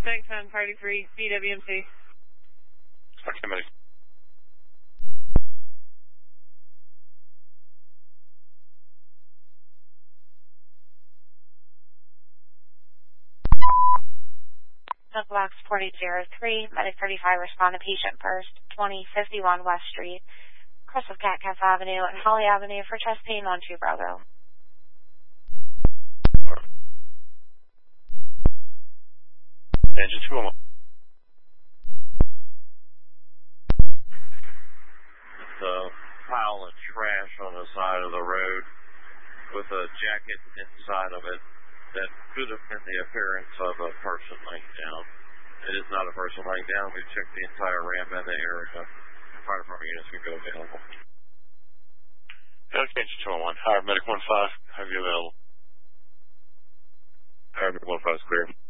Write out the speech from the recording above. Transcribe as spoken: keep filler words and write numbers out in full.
Thanks on party three, B W M C. Okay, medic. Box forty oh three, Medic thirty-five, respond to patient first, twenty fifty-one West Street, cross of Catcath Avenue and Holly Avenue for chest pain on two Bravo. Engine two oh one. The pile of trash on the side of the road with a jacket inside of it that could have been the appearance of a person laying down. It is not a person laying down. We've checked the entire ramp and the area. Fire department units can go available. Okay, engine two oh one. Higher medic one five, have you available? Higher medic one five is clear.